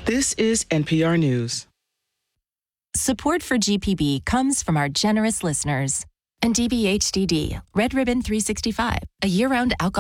This is NPR News. Support for GPB comes from our generous listeners. And DBHDD, Red Ribbon 365, a year-round alcohol